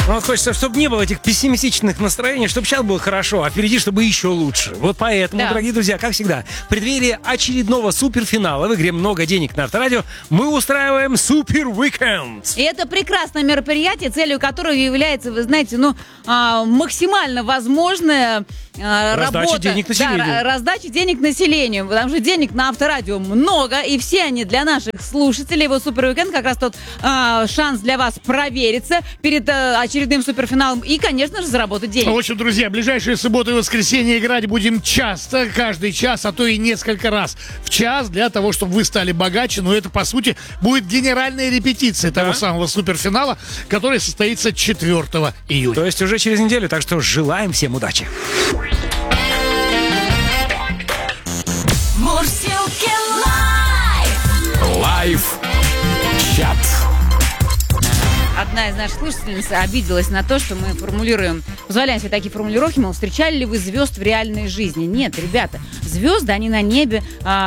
Вот хочется, чтобы не было этих пессимистичных настроений, чтобы сейчас было хорошо, а впереди, чтобы еще лучше. Вот поэтому, дорогие друзья, как всегда, в преддверии очередного суперфинала в игре «Много денег» на Авторадио мы устраиваем супер-уикенд. И это прекрасное мероприятие, целью которого является, вы знаете, максимально возможная раздача денег населению. Да, раздача денег населению, потому что денег на Авторадио много, и все они для наших слушателей. Вот супер-уикенд как раз тот шанс для вас провериться перед очередным суперфиналом и, конечно же, заработать денег. В общем, друзья, ближайшие субботы и воскресенье играть будем часто, каждый час, а то и несколько раз в час, для того, чтобы вы стали богаче. Но это, по сути, будет генеральная репетиция того самого суперфинала, который состоится 4 июня. То есть уже через неделю, так что желаем всем удачи. Мурзилки лайв! Лайв-чат. Одна из наших слушательниц обиделась на то, что мы позволяем себе такие формулировки, мол, встречали ли вы звезд в реальной жизни? Нет, ребята, звезды, они на небе,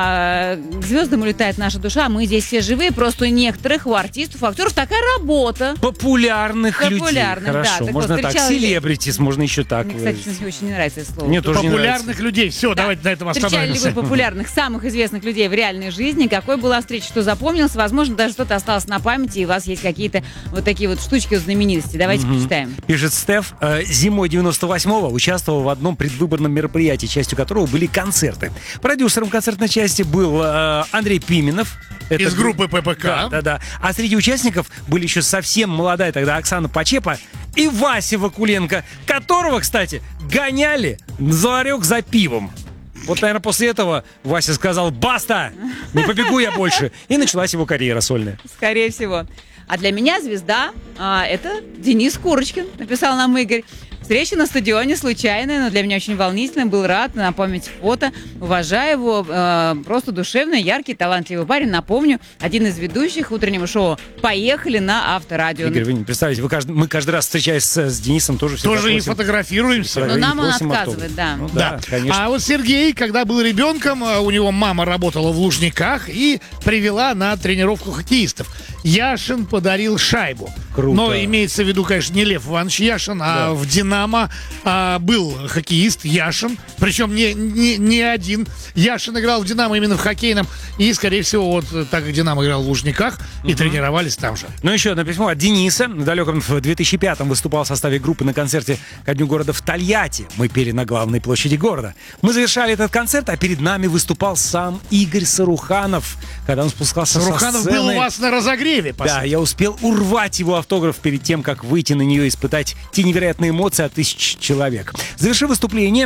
к звездам улетает наша душа, а мы здесь все живые, просто у некоторых, у артистов, у актеров такая работа. Популярных людей. Хорошо, да, можно так, селебритис, можно еще так. Мне, кстати, очень не нравится это слово. Мне тоже не нравится. Популярных людей. Все, давайте на этом Встречали остановимся. ли вы популярных, самых известных людей в реальной жизни? Какой была встреча, что запомнилось? Возможно, даже что-то осталось на памяти, и у вас есть какие-то вот такие вот штучки у знаменитости. Давайте почитаем. Пишет Стеф, зимой 98-го участвовал в одном предвыборном мероприятии, частью которого были концерты. Продюсером концертной части был Андрей Пименов. Из группы ППК. Да. А среди участников были еще совсем молодая тогда Оксана Почепа и Вася Вакуленко, которого, кстати, гоняли за ларек за пивом. Вот, наверное, после этого Вася сказал: «Баста! Не побегу я больше!» И началась его карьера сольная. Скорее всего. А для меня звезда это Денис Курочкин, написал нам Игорь. Встреча на стадионе случайная, но для меня очень волнительная. Был рад напомнить фото. Уважаю его. Просто душевный, яркий, талантливый парень. Напомню, один из ведущих утреннего шоу «Поехали» на Авторадио. Игорь, вы не представляете, мы каждый раз, встречаясь с Денисом, тоже всегда тоже и фотографируемся. Но нам он отказывает, да. Ну, да, конечно. А вот Сергей, когда был ребенком, у него мама работала в Лужниках и привела на тренировку хоккеистов. Яшин подарил шайбу. Круто. Но имеется в виду, конечно, не Лев Иванович Яшин, а в «Динамо» был хоккеист Яшин. Причем не один. Яшин играл в «Динамо» именно в хоккейном. И, скорее всего, вот так как «Динамо» играл в Лужниках, и тренировались там же. Ну, еще одно письмо от Дениса. В далеком 2005-м выступал в составе группы на концерте ко Дню города в Тольятти. Мы пели на главной площади города. Мы завершали этот концерт, а перед нами выступал сам Игорь Саруханов, когда он спускался Саруханов со сцены. был у вас на разогреве, по Да, сути. я успел урвать его автограф перед тем, как выйти на нее и испытать те невероятные эмоции от тысяч человек. Завершив выступление,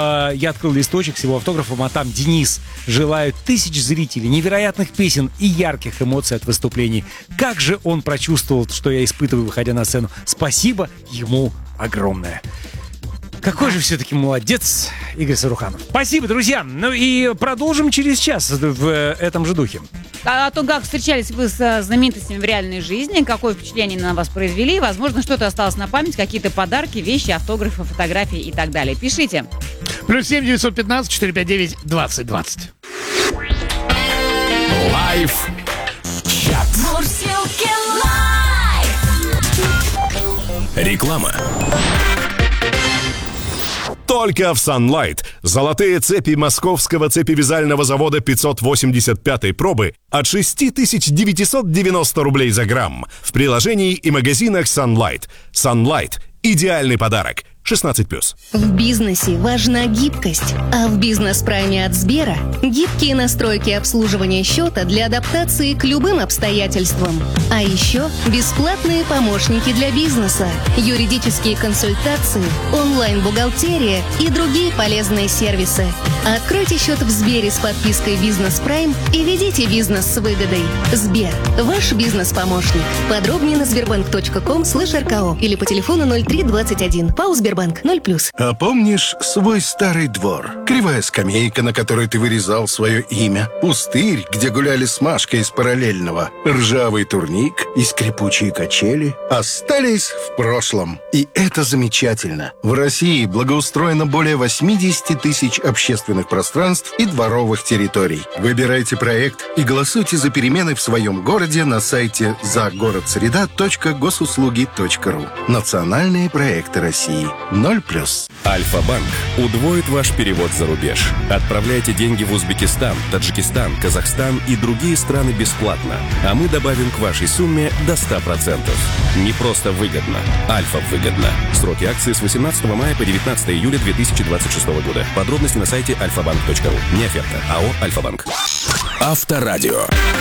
я открыл листочек с его автографом, а там Денис желает тысяч зрителей, невероятных песен и ярких эмоций от выступлений. Как же он прочувствовал, что я испытываю, выходя на сцену. Спасибо ему огромное. Какой же все-таки молодец Игорь Саруханов. Спасибо, друзья. Ну и продолжим через час в этом же духе. О том, как встречались вы с знаменитостями в реальной жизни, какое впечатление они на вас произвели, возможно, что-то осталось на память, какие-то подарки, вещи, автографы, фотографии и так далее. Пишите. +7 915 459 2020. Лайв-чат. Мурзилки лайв! Реклама. Только в Sunlight золотые цепи московского цепевязального завода 585 пробы от 6990 рублей за грамм в приложении и магазинах Sunlight. Sunlight – идеальный подарок. 16+. В бизнесе важна гибкость, а в бизнес-прайме от Сбера гибкие настройки обслуживания счета для адаптации к любым обстоятельствам. А еще бесплатные помощники для бизнеса, юридические консультации, онлайн-бухгалтерия и другие полезные сервисы. Откройте счет в Сбере с подпиской «Бизнес Прайм» и ведите бизнес с выгодой. Сбер – ваш бизнес-помощник. Подробнее на sberbank.com/rko или по телефону 0321. ПАО «Сбербанк». Альфа-банк 0+. А помнишь свой старый двор? Кривая скамейка, на которой ты вырезал свое имя. Пустырь, где гуляли с Машкой из параллельного. Ржавый турник и скрипучие качели остались в прошлом. И это замечательно. В России благоустроено более 80 тысяч общественных пространств и дворовых территорий. Выбирайте проект и голосуйте за перемены в своем городе на сайте загородсреда.госуслуги.ру. Национальные проекты России. 0+. Альфа-банк удвоит ваш перевод за рубеж. Отправляйте деньги в Узбекистан, Таджикистан, Казахстан и другие страны бесплатно. А мы добавим к вашей сумме до 100%. Не просто выгодно. Альфа-выгодно. Сроки акции с 18 мая по 19 июля 2026 года. Подробности на сайте alfabank.ru. Не оферта. АО «Альфа-банк». Авторадио.